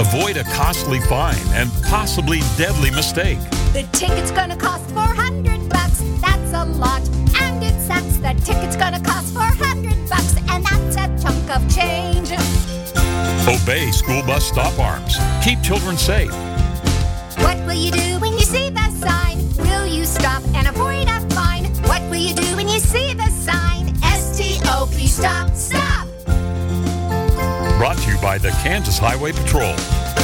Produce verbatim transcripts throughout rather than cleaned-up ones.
Avoid a costly fine and possibly deadly mistake. The ticket's gonna cost four hundred bucks. That's a lot, and it sucks. The ticket's gonna cost four hundred bucks, and that's a chunk of change. Obey school bus stop arms. Keep children safe. What will you do when you see the sign? Will you stop and avoid a fine? What will you do when you see the sign? S T O P, stop, stop! Brought to you by the Kansas Highway Patrol.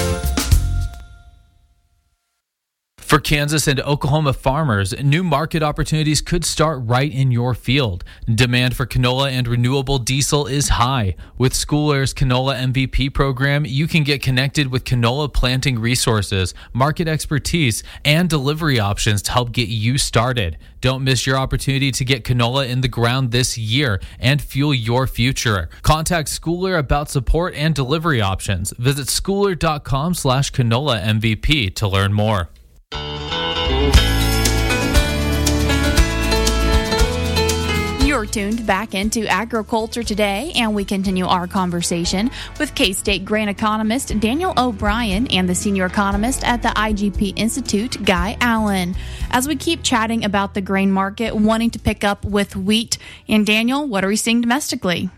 For Kansas and Oklahoma farmers, new market opportunities could start right in your field. Demand for canola and renewable diesel is high. With Schooler's Canola M V P program, you can get connected with canola planting resources, market expertise, and delivery options to help get you started. Don't miss your opportunity to get canola in the ground this year and fuel your future. Contact Schooler about support and delivery options. Visit schooler.com slash canola MVP to learn more. You're tuned back into Agriculture Today, and we continue our conversation with K-State grain economist Daniel O'Brien and the senior economist at the I G P Institute, Guy Allen. As we keep chatting about the grain market, wanting to pick up with wheat. And Daniel, what are we seeing domestically?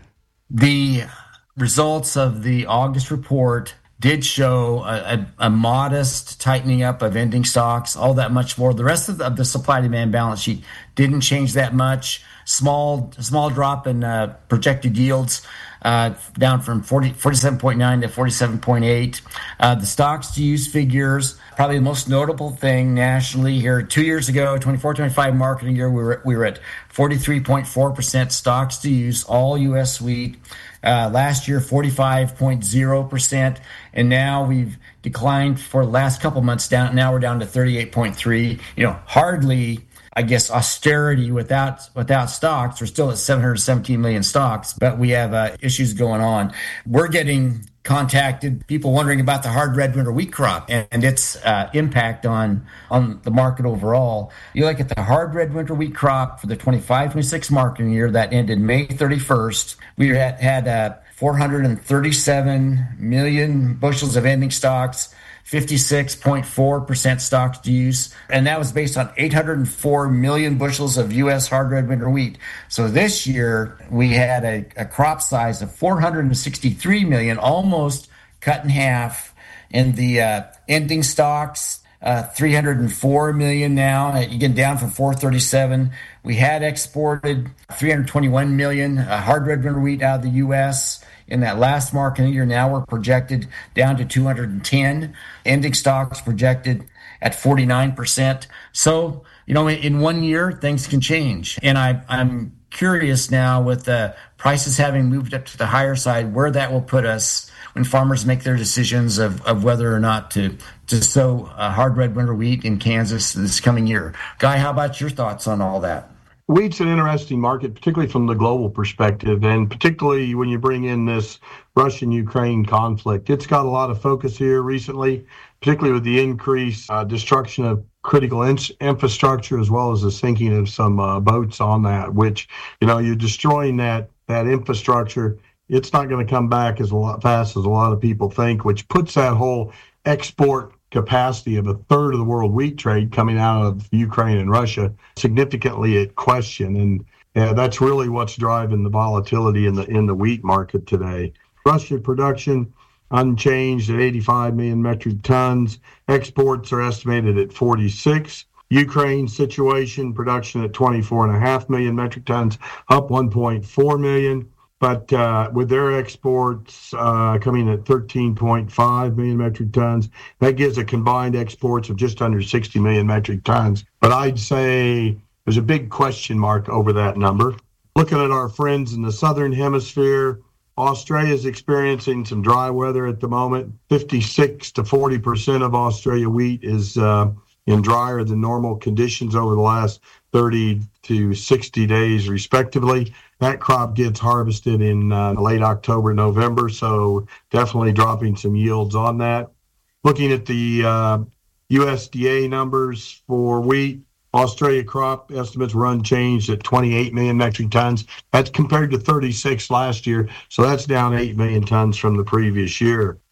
The results of the August report did show a, a, a modest tightening up of ending stocks, all that much more. The rest of the, of the supply-demand balance sheet didn't change that much. Small small drop in uh, projected yields, uh, down from forty, forty-seven point nine to forty-seven point eight. Uh, the stocks-to-use figures, probably the most notable thing nationally here. Two years ago, twenty-four twenty-five marketing year, we were, we were at forty-three point four percent stocks-to-use, all U S wheat. Uh, last year, forty-five point zero percent, and now we've declined for the last couple months. Down now, we're down to thirty-eight point three. You know, hardly, I guess, austerity without without stocks. We're still at seven hundred seventeen million stocks, but we have uh, issues going on. We're getting contacted, people wondering about the hard red winter wheat crop and, and its uh, impact on on the market overall. You look at the hard red winter wheat crop for the twenty-five twenty-six marketing year that ended May thirty-first. We had, had uh, four hundred thirty-seven million bushels of ending stocks, fifty-six point four percent stocks to use, and that was based on eight hundred four million bushels of U S hard red winter wheat. So this year we had a, a crop size of four hundred sixty-three million, almost cut in half. In the uh, ending stocks, uh, three hundred four million now, again down from four hundred thirty-seven. We had exported three hundred twenty-one million uh, hard red winter wheat out of the U S in that last marketing year. Now we're projected down to two hundred ten. Ending stocks projected at forty-nine percent. So, you know, in, in one year, things can change. And I, I'm curious now with the prices having moved up to the higher side, where that will put us when farmers make their decisions of, of whether or not to, to sow uh, hard red winter wheat in Kansas this coming year. Guy, how about your thoughts on all that? Wheat's an interesting market, particularly from the global perspective, and particularly when you bring in this Russian-Ukraine conflict. It's got a lot of focus here recently, particularly with the increased uh, destruction of critical in- infrastructure, as well as the sinking of some uh, boats on that, which, you know, you're destroying that, that infrastructure. It's not going to come back as a lot fast as a lot of people think, which puts that whole export capacity of a third of the world wheat trade coming out of Ukraine and Russia significantly at question. And yeah, that's really what's driving the volatility in the in the wheat market today. Russian production unchanged at eighty-five million metric tons. Exports are estimated at forty-six. Ukraine situation, production at twenty-four point five million metric tons, up one point four million. But uh, with their exports uh, coming at thirteen point five million metric tons, that gives a combined exports of just under sixty million metric tons. But I'd say there's a big question mark over that number. Looking at our friends in the southern hemisphere, Australia is experiencing some dry weather at the moment. fifty-six to forty percent of Australia wheat is uh, in drier than normal conditions over the last thirty to sixty days, respectively. That crop gets harvested in uh, late October, November, so definitely dropping some yields on that. Looking at the uh, U S D A numbers for wheat, Australia crop estimates were unchanged at twenty-eight million metric tons. That's compared to thirty-six last year, so that's down eight million tons from the previous year.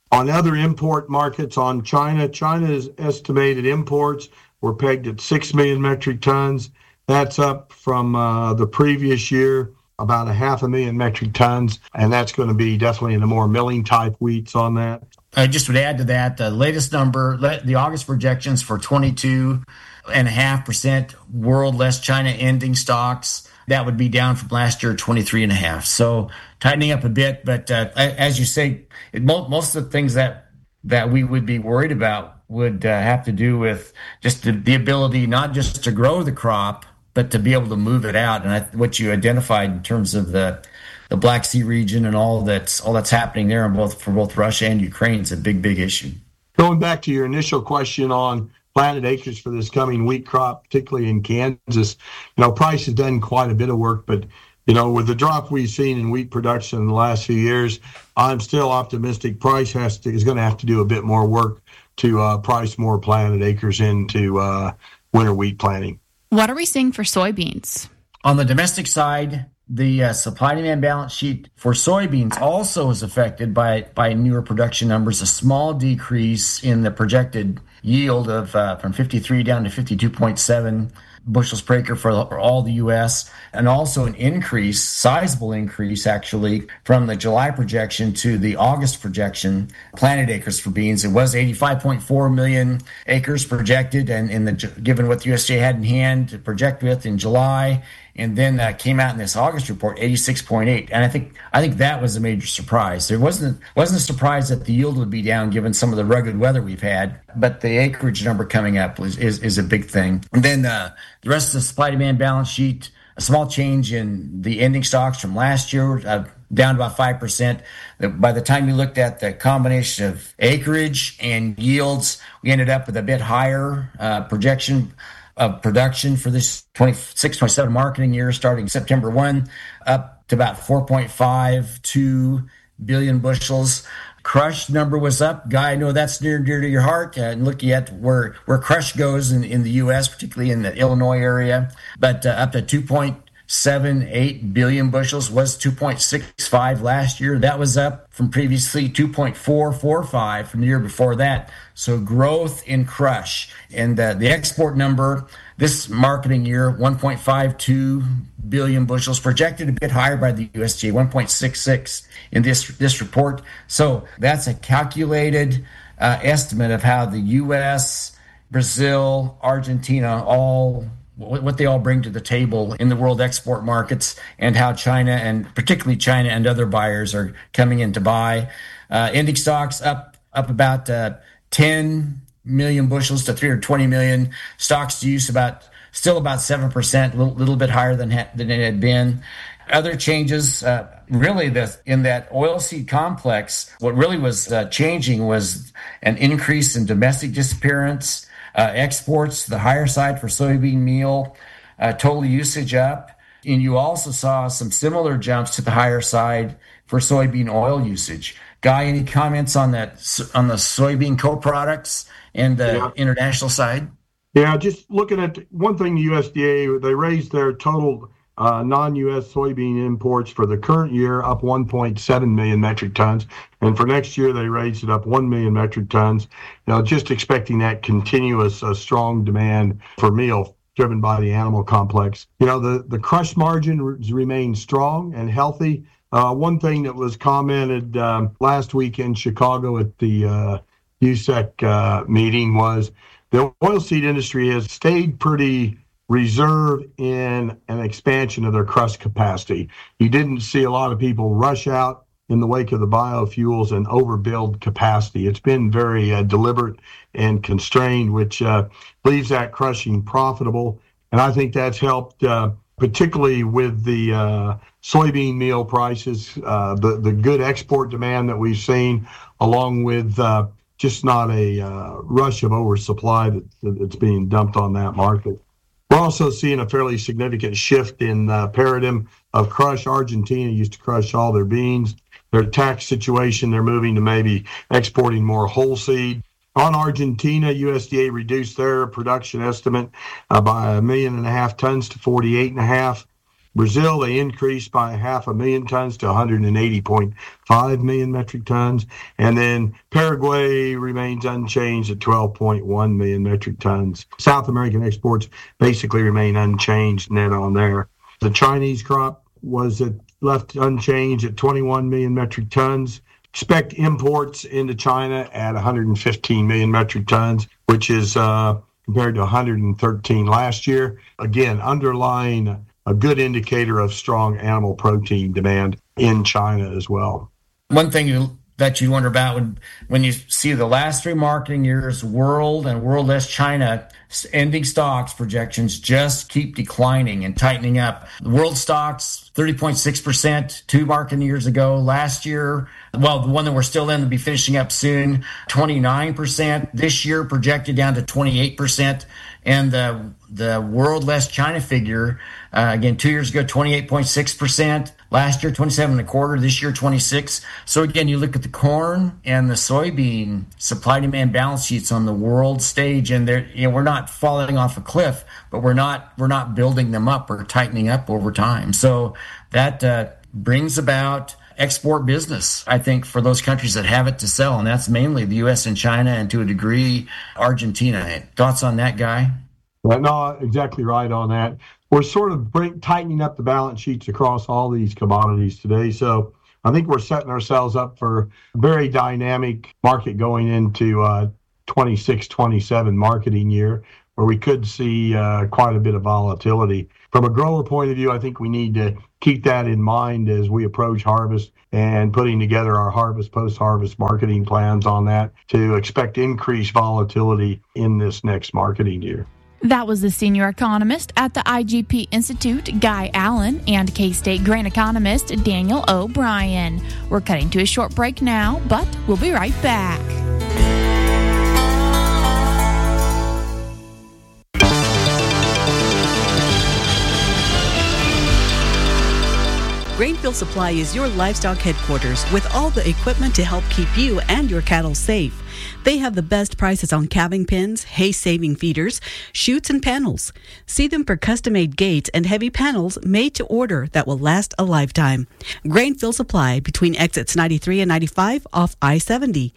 On other import markets, on China, China's estimated imports were pegged at six million metric tons. That's up from uh, the previous year, about a half a million metric tons, and that's going to be definitely in the more milling type wheats on that. I just would add to that, the latest number, the August projections for twenty-two point five percent world less China ending stocks. That would be down from last year, twenty-three point five. So tightening up a bit, but uh, as you say, it, most of the things that, that we would be worried about would uh, have to do with just the, the ability not just to grow the crop, but to be able to move it out. And I, what you identified in terms of the the Black Sea region and all that's all that's happening there on both for both Russia and Ukraine is a big, big issue. Going back to your initial question on planted acres for this coming wheat crop, particularly in Kansas, you know, Price has done quite a bit of work, but you know, with the drop we've seen in wheat production in the last few years, I'm still optimistic Price has to is going to have to do a bit more work to uh, price more planted acres into uh, winter wheat planting. What are we seeing for soybeans? On the domestic side, the uh, supply-demand balance sheet for soybeans also is affected by by newer production numbers, a small decrease in the projected yield of uh, from fifty-three down to fifty-two point seven bushels per acre for, for all the U S, and also an increase, sizable increase actually, from the July projection to the August projection, planted acres for beans. It was eighty-five point four million acres projected, and in the given what the U S D A had in hand to project with in July, and then uh, came out in this August report, eighty-six point eight. And I think I think that was a major surprise. There wasn't wasn't a surprise that the yield would be down given some of the rugged weather we've had, but the acreage number coming up is is, is a big thing. And then uh, the rest of the supply-demand balance sheet, a small change in the ending stocks from last year, uh, down about five percent. By the time you looked at the combination of acreage and yields, we ended up with a bit higher uh, projection of production for this twenty-six twenty-seven marketing year starting September first, up to about four point five two billion bushels. Crush number was up. Guy, I know that's near and dear to your heart, uh, and looking at where, where crush goes in, in the U S, particularly in the Illinois area, but uh, up to two point seven eight billion bushels, was two point six five last year. That was up from previously two point four four five from the year before that. So growth in crush. And uh, the export number this marketing year, one point five two billion bushels, projected a bit higher by the U S D A, one point six six in this this report. So that's a calculated uh, estimate of how the U S, Brazil, Argentina, all what they all bring to the table in the world export markets, and how China, and particularly China and other buyers, are coming in to buy. Uh, ending stocks up up about uh, ten million bushels to three hundred twenty million. Stocks to use about still about seven percent, a little, little bit higher than ha- than it had been. Other changes, uh, really, the, in that oilseed complex, what really was uh, changing was an increase in domestic disappearance. Uh, exports, the higher side for soybean meal, uh, total usage up. And you also saw some similar jumps to the higher side for soybean oil usage. Guy, any comments on that, on the soybean co-products and the yeah. international side? Yeah, just looking at one thing, the U S D A, they raised their total uh, non-U S soybean imports for the current year up one point seven million metric tons. And for next year, they raised it up one million metric tons. You know, just expecting that continuous uh, strong demand for meal driven by the animal complex. You know, the, the crush margin re- remains strong and healthy. Uh, one thing that was commented um, last week in Chicago at the uh, U S E C uh, meeting was the oilseed industry has stayed pretty reserved in an expansion of their crush capacity. You didn't see a lot of people rush out in the wake of the biofuels and overbuild capacity. It's been very uh, deliberate and constrained, which uh, leaves that crushing profitable. And I think that's helped, uh, particularly with the uh, soybean meal prices, uh, the, the good export demand that we've seen, along with uh, just not a uh, rush of oversupply that, that's being dumped on that market. We're also seeing a fairly significant shift in the uh, paradigm of crush. Argentina used to crush all their beans. Their tax situation, they're moving to maybe exporting more whole seed. On Argentina, U S D A reduced their production estimate uh, by a million and a half tons to forty-eight and a half. Brazil, they increased by half a million tons to one hundred eighty point five million metric tons. And then Paraguay remains unchanged at twelve point one million metric tons. South American exports basically remain unchanged net on there. The Chinese crop was at, left unchanged at twenty-one million metric tons. Expect imports into China at one hundred fifteen million metric tons, which is uh, compared to one hundred thirteen last year. Again, underlying a good indicator of strong animal protein demand in China as well. One thing you, that you wonder about when, when you see the last three marketing years, world and world less China, ending stocks projections just keep declining and tightening up. The world stocks, thirty point six percent two marketing years ago. Last year, well, the one that we're still in will be finishing up soon, twenty-nine percent. This year projected down to twenty-eight percent. And the the world less China figure, uh, again, two years ago, twenty-eight point six percent. Last year, twenty-seven and a quarter. This year, twenty-six. So again, you look at the corn and the soybean supply-demand balance sheets on the world stage, and they're, you know, we're not falling off a cliff, but we're not we're not building them up. We're tightening up over time. So that uh, brings about export business, I think, for those countries that have it to sell, and that's mainly the U S and China, and to a degree, Argentina. Thoughts on that, Guy? Well, no, exactly right on that. We're sort of bring, tightening up the balance sheets across all these commodities today. So I think we're setting ourselves up for a very dynamic market going into uh, twenty-six twenty-seven marketing year, where we could see uh, quite a bit of volatility. From a grower point of view, I think we need to keep that in mind as we approach harvest and putting together our harvest, post-harvest marketing plans on that to expect increased volatility in this next marketing year. That was the senior economist at the I G P Institute, Guy Allen, and K-State grain economist, Daniel O'Brien. We're cutting to a short break now, but we'll be right back. Grainfield Supply is your livestock headquarters with all the equipment to help keep you and your cattle safe. They have the best prices on calving pens, hay-saving feeders, chutes, and panels. See them for custom-made gates and heavy panels made to order that will last a lifetime. Grainfield Supply between exits ninety-three and ninety-five off I seventy.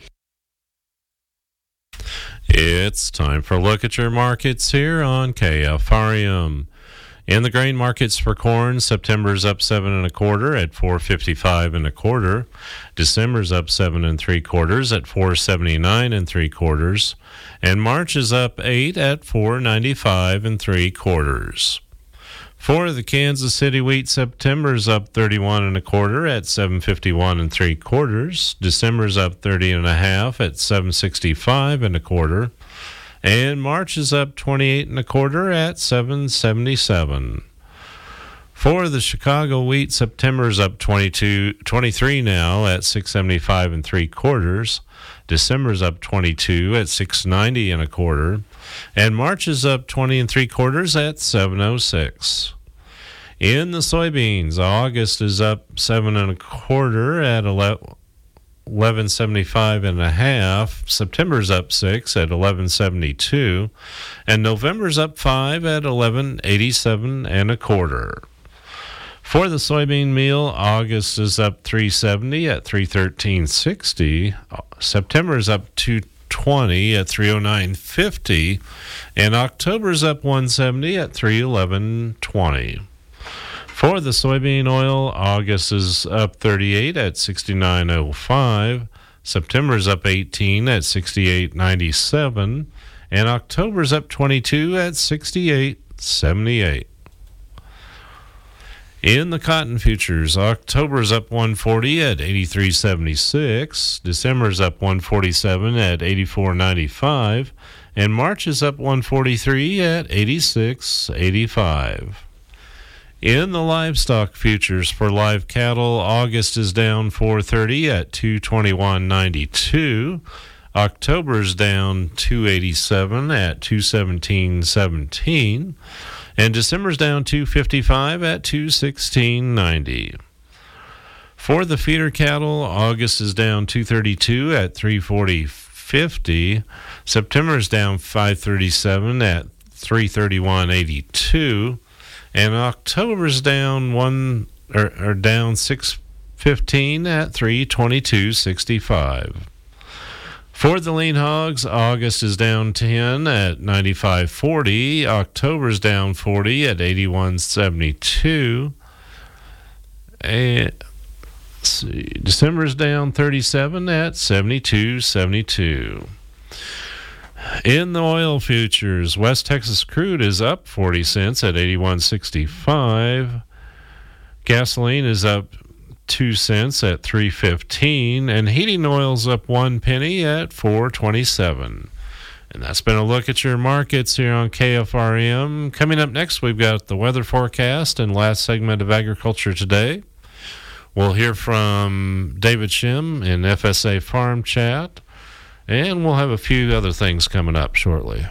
It's time for a look at your markets here on K F R M. In the grain markets for corn, September's up seven and a quarter at four fifty-five and a quarter. December's up seven and three quarters at four seventy-nine and three quarters, and March is up eight at four ninety-five and three quarters. For the Kansas City wheat, September's up thirty-one and a quarter at seven fifty-one and three quarters. December's up thirty and a half at seven sixty-five and a quarter. And March is up twenty-eight and a quarter at seven seventy-seven. For the Chicago wheat, September's up twenty-two, twenty-three now at six seventy-five and three quarters. December's up twenty-two at six ninety and a quarter. And March is up twenty and three quarters at seven oh six. In the soybeans, August is up seven and a quarter at eleven seventy-five and a half. September's up six at eleven seventy-two, and November's up five at eleven eighty-seven and a quarter. For the soybean meal, August is up three seventy at three thirteen sixty. September's up two twenty at three oh nine fifty, and October's up one seventy at three eleven twenty. For the soybean oil, August is up thirty-eight at sixty-nine oh five, September's up eighteen at sixty-eight ninety-seven, and October's up twenty-two at sixty-eight seventy-eight. In the cotton futures, October's up one forty at eighty-three seventy-six, December's up one forty-seven at eighty-four ninety-five, and March is up one forty-three at eighty-six eighty-five. In the livestock futures for live cattle, August is down four thirty at two twenty-one ninety-two. October's down two eighty-seven at two seventeen seventeen. And December's down two fifty-five at two sixteen ninety. For the feeder cattle, August is down two thirty-two at three forty fifty. September's down five thirty-seven at three thirty-one eighty-two. And October's down one or, or down six fifteen at three twenty-two sixty-five. For the lean hogs, August is down ten at ninety-five forty. October's down forty at eighty-one seventy-two. And let's see, December's down thirty-seven at seventy-two seventy-two. In the oil futures, West Texas crude is up forty cents at eighty-one sixty-five. Gasoline is up two cents at three fifteen, and heating oil's up one penny at four twenty-seven. And that's been a look at your markets here on K F R M. Coming up next, we've got the weather forecast and last segment of Agriculture Today. We'll hear from David Shim in F S A Farm Chat, and we'll have a few other things coming up shortly.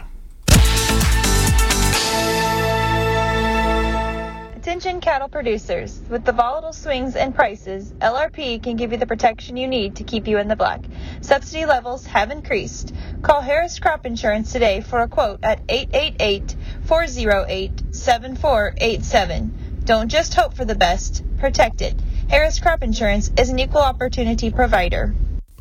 Attention cattle producers. With the volatile swings in prices, L R P can give you the protection you need to keep you in the black. Subsidy levels have increased. Call Harris Crop Insurance today for a quote at eight eight eight, four oh eight, seven four eight seven. Don't just hope for the best, protect it. Harris Crop Insurance is an equal opportunity provider.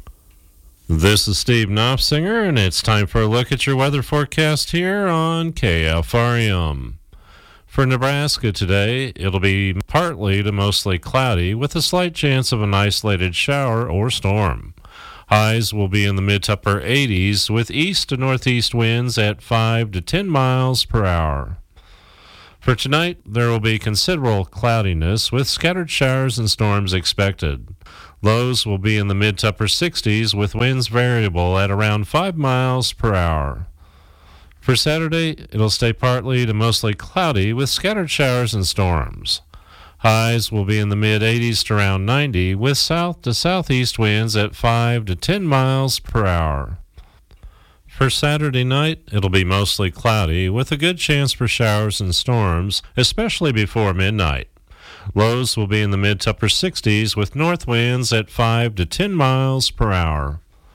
This is Steve Knopfsinger, and it's time for a look at your weather forecast here on K F R M. For Nebraska today, it'll be partly to mostly cloudy with a slight chance of an isolated shower or storm. Highs will be in the mid to upper eighties with east to northeast winds at five to ten miles per hour. For tonight, there will be considerable cloudiness with scattered showers and storms expected. Lows will be in the mid to upper sixties with winds variable at around five miles per hour. For Saturday, it'll stay partly to mostly cloudy with scattered showers and storms. Highs will be in the mid-eighties to around ninety with south to southeast winds at five to ten miles per hour. For Saturday night, it'll be mostly cloudy with a good chance for showers and storms, especially before midnight. Lows will be in the mid to upper sixties with north winds at five to ten miles per hour.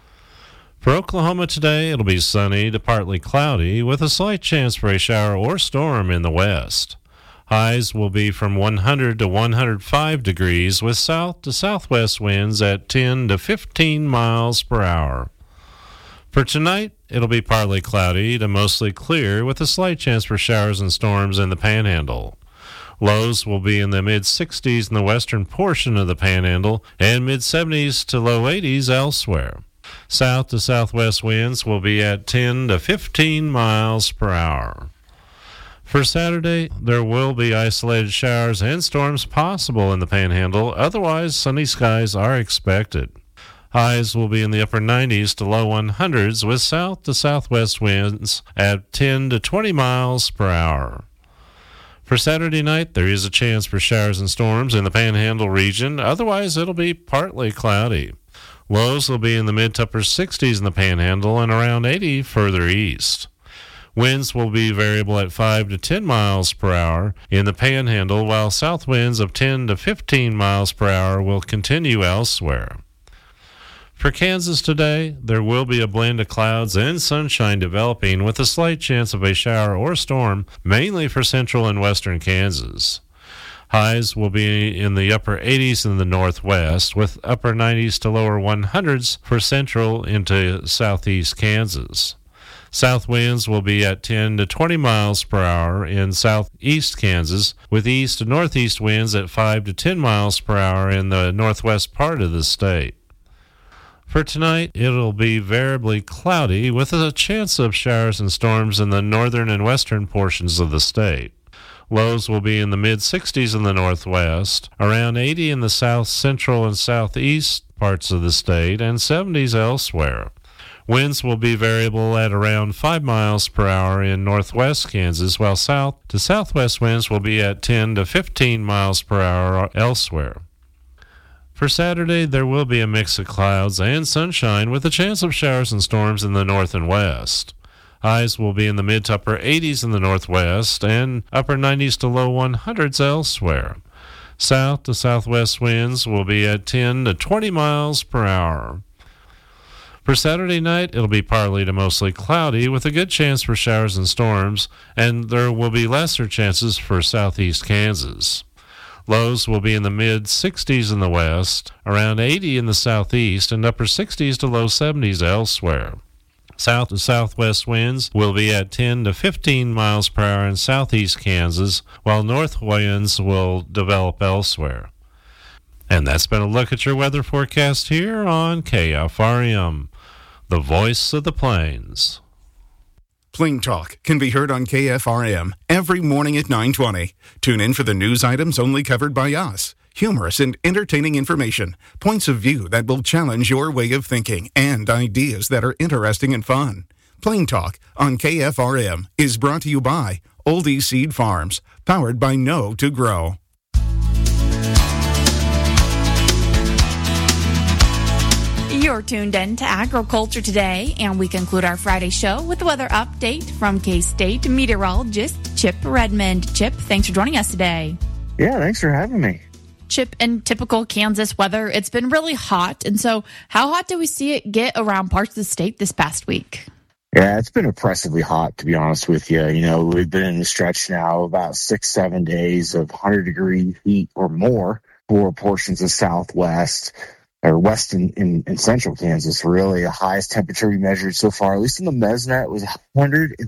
For Oklahoma today, it'll be sunny to partly cloudy with a slight chance for a shower or storm in the west. Highs will be from one hundred to one hundred five degrees with south to southwest winds at ten to fifteen miles per hour. For tonight, it'll be partly cloudy to mostly clear with a slight chance for showers and storms in the Panhandle. Lows will be in the mid-sixties in the western portion of the Panhandle and mid-seventies to low eighties elsewhere. South to southwest winds will be at ten to fifteen miles per hour. For Saturday, there will be isolated showers and storms possible in the Panhandle. Otherwise, sunny skies are expected. Highs will be in the upper nineties to low hundreds with south to southwest winds at ten to twenty miles per hour. For Saturday night, there is a chance for showers and storms in the Panhandle region. Otherwise, it'll be partly cloudy. Lows will be in the mid to upper sixties in the Panhandle and around eighty further east. Winds will be variable at five to ten miles per hour in the Panhandle, while south winds of ten to fifteen miles per hour will continue elsewhere. For Kansas today, there will be a blend of clouds and sunshine developing with a slight chance of a shower or storm, mainly for central and western Kansas. Highs will be in the upper eighties in the northwest, with upper nineties to lower hundreds for central into southeast Kansas. South winds will be at ten to twenty miles per hour in southeast Kansas, with east to northeast winds at five to ten miles per hour in the northwest part of the state. For tonight, it'll be variably cloudy with a chance of showers and storms in the northern and western portions of the state. Lows will be in the mid-sixties in the northwest, around eighty in the south central and southeast parts of the state, and seventies elsewhere. Winds will be variable at around five miles per hour in northwest Kansas, while south to southwest winds will be at ten to fifteen miles per hour elsewhere. For Saturday, there will be a mix of clouds and sunshine with a chance of showers and storms in the north and west. Highs will be in the mid to upper eighties in the northwest and upper nineties to low hundreds elsewhere. South to southwest winds will be at ten to twenty miles per hour. For Saturday night, it'll be partly to mostly cloudy with a good chance for showers and storms, and there will be lesser chances for southeast Kansas. Lows will be in the mid sixties in the west, around eighty in the southeast, and upper sixties to low seventies elsewhere. South to southwest winds will be at ten to fifteen miles per hour in southeast Kansas, while north winds will develop elsewhere. And that's been a look at your weather forecast here on K F R M, the voice of the plains. Plain Talk can be heard on K F R M every morning at nine twenty. Tune in for the news items only covered by us. Humorous and entertaining information, points of view that will challenge your way of thinking, and ideas that are interesting and fun. Plain Talk on K F R M is brought to you by Oldie Seed Farms, powered by Know to Grow. You're tuned in to Agriculture Today, and we conclude our Friday show with the weather update from K-State meteorologist Chip Redmond. Chip, thanks for joining us today. Yeah, thanks for having me. Chip, in typical Kansas weather, it's been really hot. And so how hot did we see it get around parts of the state this past week? Yeah, it's been oppressively hot, to be honest with you. You know, we've been in a stretch now of about six, seven days of one hundred degree heat or more for portions of Southwest or West and in, in central Kansas. Really, the highest temperature we measured so far, at least in the Mesnet, was one hundred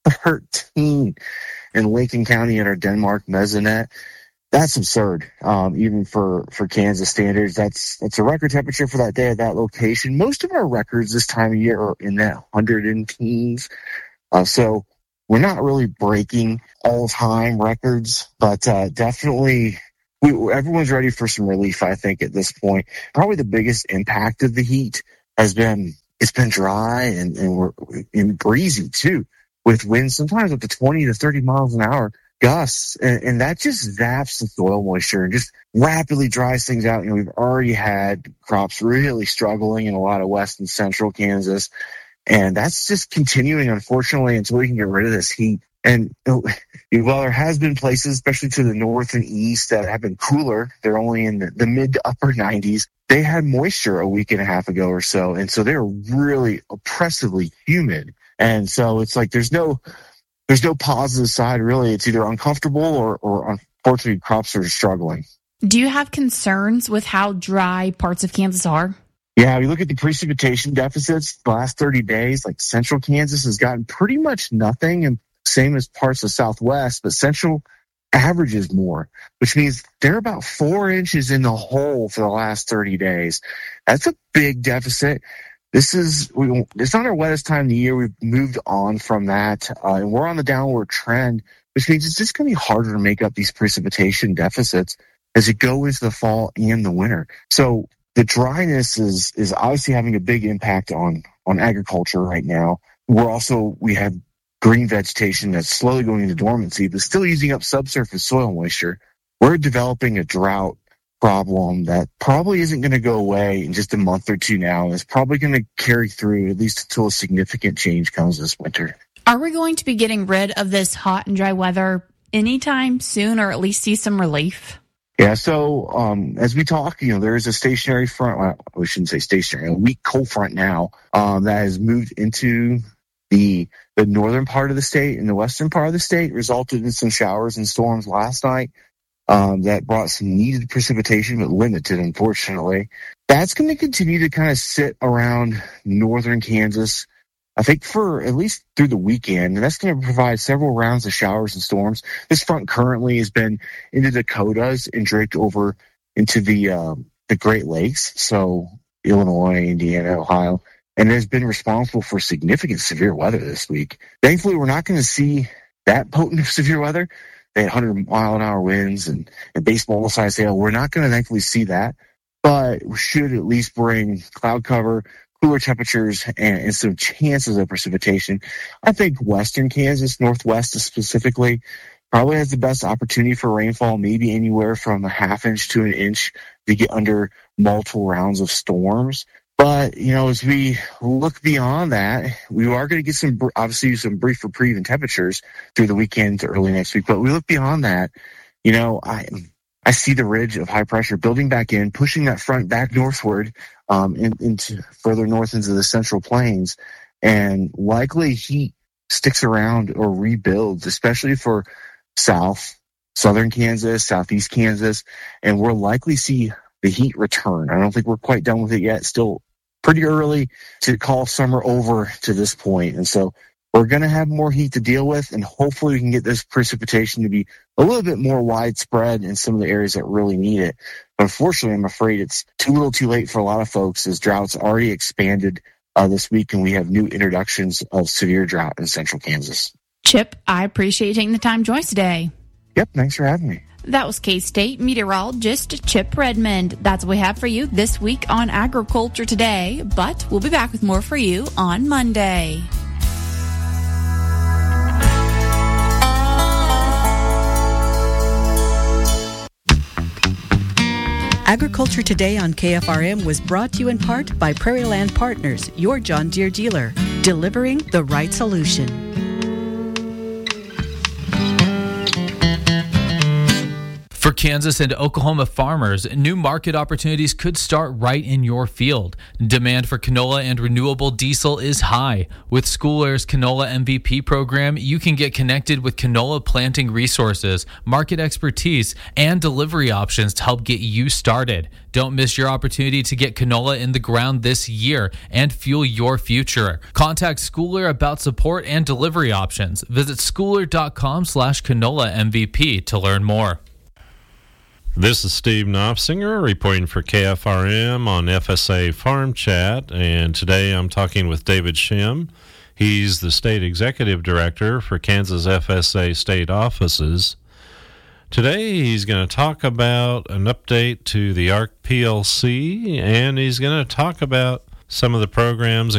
thirteen in Lincoln County in our Denmark Mesonet. That's absurd, um, even for, for Kansas standards. That's that's a record temperature for that day at that location. Most of our records this time of year are in that hundred and teens. Uh, so we're not really breaking all-time records, but uh, definitely we, everyone's ready for some relief, I think, at this point. Probably the biggest impact of the heat has been it's been dry and, and, we're, and breezy, too, with winds sometimes up to twenty to thirty miles an hour. Gusts, and, and that just zaps the soil moisture and just rapidly dries things out. You know, we've already had crops really struggling in a lot of west and central Kansas, and that's just continuing, unfortunately, until we can get rid of this heat. And you know, while there has been places, especially to the north and east, that have been cooler, they're only in the, the mid to upper nineties. They had moisture a week and a half ago or so, and so they're really oppressively humid. And so it's like there's no There's no positive side, really. It's either uncomfortable or, or unfortunately, crops are struggling. Do you have concerns with how dry parts of Kansas are? Yeah, we look at the precipitation deficits the last thirty days, like central Kansas has gotten pretty much nothing, and same as parts of Southwest, but central averages more, which means they're about four inches in the hole for the last thirty days. That's a big deficit. This is, we, it's not our wettest time of the year. We've moved on from that, uh, and we're on the downward trend, which means it's just going to be harder to make up these precipitation deficits as you go into the fall and the winter. So the dryness is, is obviously having a big impact on, on agriculture right now. We're also, we have green vegetation that's slowly going into dormancy, but still using up subsurface soil moisture. We're developing a drought problem that probably isn't going to go away in just a month or two now. It's probably going to carry through at least until a significant change comes this winter. Are we going to be getting rid of this hot and dry weather anytime soon, or at least see some relief? Yeah, so um, as we talk, you know, there is a stationary front, well, we shouldn't say stationary, a weak cold front now um, that has moved into the the northern part of the state and the western part of the state, resulted in some showers and storms last night. Um, that brought some needed precipitation, but limited, unfortunately. That's going to continue to kind of sit around northern Kansas, I think, for at least through the weekend. And that's going to provide several rounds of showers and storms. This front currently has been in the Dakotas and draped over into the um, the Great Lakes, so Illinois, Indiana, Ohio, and has been responsible for significant severe weather this week. Thankfully, we're not going to see that potent of severe weather. They had one hundred mile an hour winds and, and baseball size hail. We're not going to thankfully see that, but we should at least bring cloud cover, cooler temperatures, and, and some chances of precipitation. I think western Kansas, northwest specifically, probably has the best opportunity for rainfall, maybe anywhere from a half inch to an inch to get under multiple rounds of storms. But, you know, as we look beyond that, we are going to get some, obviously, some brief reprieve in temperatures through the weekend to early next week. But we look beyond that, you know, I I see the ridge of high pressure building back in, pushing that front back northward um, in, into further north into the Central Plains, and likely heat sticks around or rebuilds, especially for south, southern Kansas, southeast Kansas, and we'll likely see the heat return. I don't think we're quite done with it yet. Still pretty early to call summer over to this point, and so we're going to have more heat to deal with, and hopefully we can get this precipitation to be a little bit more widespread in some of the areas that really need it. But unfortunately, I'm afraid it's too little too late for a lot of folks, as drought's already expanded uh, this week, and we have new introductions of severe drought in central Kansas. Chip, I appreciate you taking the time to join us today. Yep, thanks for having me. That was K-State meteorologist Chip Redmond. That's what we have for you this week on Agriculture Today, but we'll be back with more for you on Monday. Agriculture Today on K F R M was brought to you in part by Prairie Land Partners, your John Deere dealer, delivering the right solution. For Kansas and Oklahoma farmers, new market opportunities could start right in your field. Demand for canola and renewable diesel is high. With School Air's Canola M V P program, you can get connected with canola planting resources, market expertise, and delivery options to help get you started. Don't miss your opportunity to get canola in the ground this year and fuel your future. Contact School Air about support and delivery options. Visit schooler.com slash canola MVP to learn more. This is Steve Knopfsinger reporting for K F R M on F S A Farm Chat, and today I'm talking with David Shim. He's the State Executive Director for Kansas F S A State Offices. Today he's going to talk about an update to the A R C P L C, and he's going to talk about some of the programs